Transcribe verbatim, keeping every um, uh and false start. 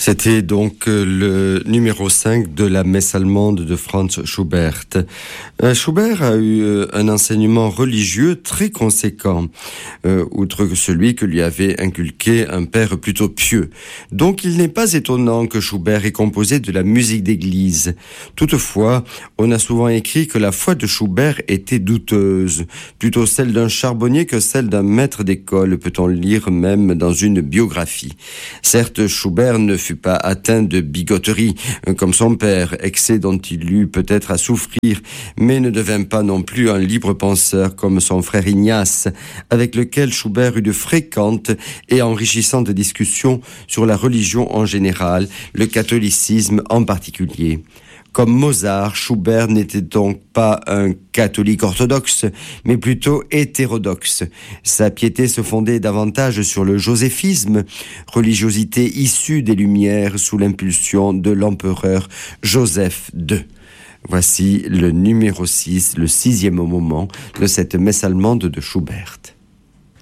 C'était donc le numéro cinq de la messe allemande de Franz Schubert. Schubert a eu un enseignement religieux très conséquent, euh, outre que celui que lui avait inculqué un père plutôt pieux. Donc il n'est pas étonnant que Schubert ait composé de la musique d'église. Toutefois, on a souvent écrit que la foi de Schubert était douteuse, plutôt celle d'un charbonnier que celle d'un maître d'école, peut-on lire même dans une biographie. Certes, Schubert ne fut pas atteint de bigoterie, comme son père, excès dont il eut peut-être à souffrir, mais ne devint pas non plus un libre penseur comme son frère Ignace, avec lequel Schubert eut de fréquentes et enrichissantes discussions sur la religion en général, le catholicisme en particulier. Comme Mozart, Schubert n'était donc pas un catholique orthodoxe, mais plutôt hétérodoxe. Sa piété se fondait davantage sur le joséphisme, religiosité issue des Lumières sous l'impulsion de l'empereur Joseph deux. Voici le numéro six, le sixième moment de cette messe allemande de Schubert.